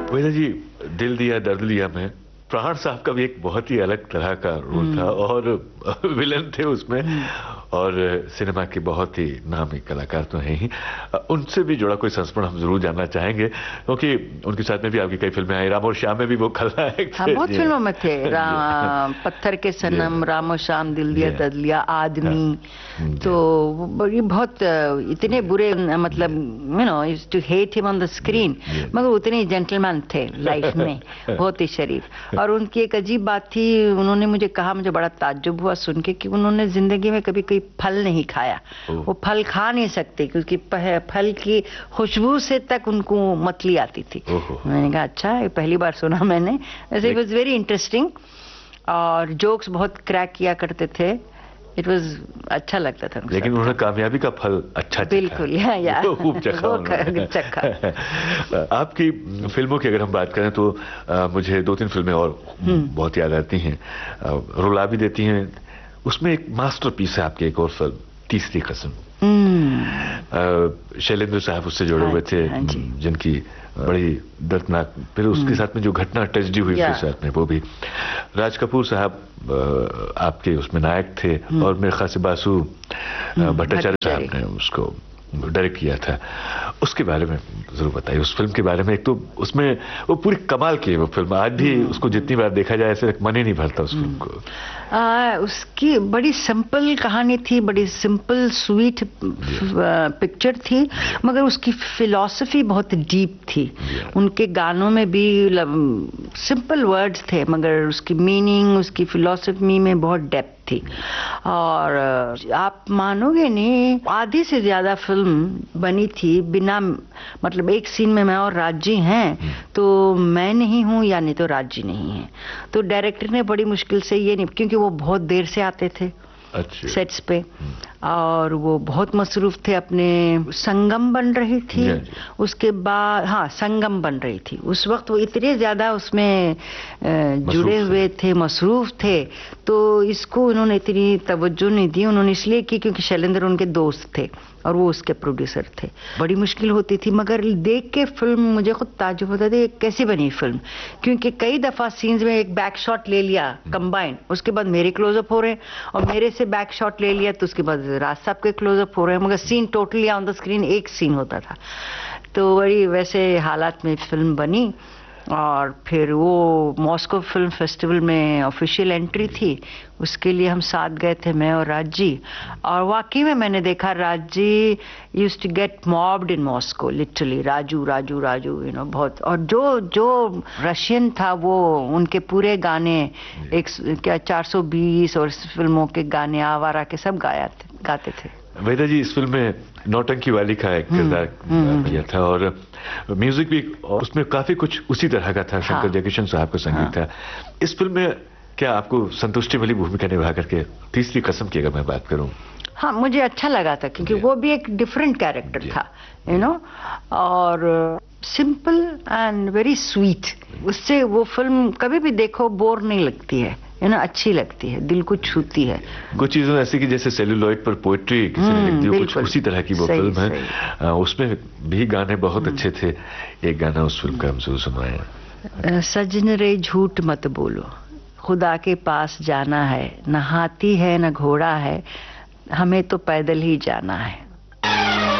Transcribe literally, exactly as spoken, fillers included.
वेदा जी, दिल दिया दर्द लिया में प्राण साहब का भी एक बहुत ही अलग तरह का रोल था और विलन थे उसमें और सिनेमा के बहुत ही नामी कलाकार तो हैं ही। उनसे भी जुड़ा कोई संस्मरण हम जरूर जानना चाहेंगे क्योंकि उनके साथ में भी आपकी कई फिल्में आई। राम और श्याम में भी वो खलनायक थे। हाँ, बहुत फिल्मों में थे। राम, पत्थर के सनम, राम और श्याम, दिल दिया दर्द लिया, आदमी। तो ये बहुत इतने बुरे, मतलब you know used to hate him on the screen, मगर उतने जेंटलमैन थे लाइफ में, बहुत ही शरीफ। और उनकी एक अजीब बात थी, उन्होंने मुझे कहा, मुझे बड़ा ताज्जुब हुआ सुन के कि उन्होंने जिंदगी में कभी कोई फल नहीं खाया। वो फल खा नहीं सकते क्योंकि फल की खुशबू से तक उनको मतली आती थी। मैंने कहा अच्छा, ये पहली बार सुना मैंने। वैसे इट वाज वेरी इंटरेस्टिंग और जोक्स बहुत क्रैक किया करते थे। इट वाज अच्छा लगता था। लेकिन उन्होंने कामयाबी का फल अच्छा चखा। बिल्कुल, या या खूब चखा चखा। आपकी फिल्मों की अगर हम बात करें तो आ, मुझे दो तीन फिल्में और बहुत याद आती हैं, रुला भी देती हैं। उसमें एक मास्टरपीस है आपकी एक और फिल्म, तीसरी कसम। शैलेंद्र साहब उससे जुड़े हुए थे, जिनकी बड़ी दर्दनाक, फिर उसके साथ में जो घटना ट्रेजेडी हुई उसके साथ में, वो भी। राज कपूर साहब आपके उसमें नायक थे और मेरे ख्याल से बासु भट्टाचार्य साहब ने उसको डायरेक्ट किया था। उसके बारे में जरूर बताइए, उस फिल्म के बारे में। एक तो उसमें वो पूरी कमाल की है वो फिल्म, आज भी उसको जितनी बार देखा जाए ऐसे मन ही नहीं भरता उस फिल्म को। आ, उसकी बड़ी सिंपल कहानी थी, बड़ी सिंपल स्वीट पिक्चर थी, मगर उसकी फिलॉसफी बहुत डीप थी। उनके गानों में भी सिंपल वर्ड्स थे मगर उसकी मीनिंग, उसकी फिलॉसफी में बहुत डेप्थ थी। और आप मानोगे नहीं, आधी से ज्यादा फिल्म बनी थी बिना, मतलब एक सीन में मैं और राजी हैं तो मैं नहीं हूं या नहीं तो राजी नहीं है। तो डायरेक्टर ने बड़ी मुश्किल से ये नहीं, क्योंकि वो बहुत देर से आते थे अच्छा। सेट्स पे, और वो बहुत मसरूफ थे अपने। संगम बन रही थी, उसके बाद हाँ संगम बन रही थी। उस वक्त वो इतने ज्यादा उसमें जुड़े हुए थे, मसरूफ थे, तो इसको उन्होंने इतनी तवज्जो नहीं दी। उन्होंने इसलिए की क्योंकि शैलेंद्र उनके दोस्त थे और वो उसके प्रोड्यूसर थे। बड़ी मुश्किल होती थी, मगर देख के फिल्म मुझे खुद ताज्जुब होता था कैसी बनी फिल्म, क्योंकि कई दफा सीन्स में एक बैक शॉट ले लिया कंबाइन, उसके बाद मेरे क्लोजअप हो रहे हैं और मेरे से बैक शॉट ले लिया तो उसके बाद राज साहब के क्लोजअप हो रहे हैं, मगर scene totally on the screen एक सीन होता था। तो बड़ी वैसे हालात में फिल्म बनी। और फिर वो मॉस्को फिल्म फेस्टिवल में ऑफिशियल एंट्री थी, उसके लिए हम साथ गए थे, मैं और राज जी। और वाकई में मैंने देखा Raj ji used to get mopped in Moscow, literally Raju Raju Raju you know बहुत। और जो जो रशियन था वो उनके पूरे गाने एक क्या चार सौ बीस और फिल्मों के गाने आवारा के सब गाया थे, गाते थे। वेदा जी, इस फिल्म में नौटंकी वाली का एक किरदार किया था और म्यूजिक भी उसमें काफी कुछ उसी तरह का था। शंकर जयकिशन साहब का संगीत था। इस फिल्म में क्या आपको संतुष्टि वाली भूमिका निभा करके, तीसरी कसम की अगर मैं बात करूं? हाँ, मुझे अच्छा लगा था क्योंकि वो भी एक डिफरेंट कैरेक्टर था, यू नो, और सिंपल एंड वेरी स्वीट। उससे वो फिल्म कभी भी देखो बोर नहीं लगती है, यू नो, अच्छी लगती है, दिल को छूती है। कुछ चीजें ऐसी कि जैसे सेल्यूलॉइड पर पोएट्री किसी ने लिख दी हो, कुछ उसी तरह की वो फिल्म है। उसमें भी गाने बहुत अच्छे थे। एक गाना उस फिल्म का हम जरूर सुनवाएं। सजन रे झूठ मत बोलो, खुदा के पास जाना है, न हाथी है न घोड़ा है, हमें तो पैदल ही जाना है।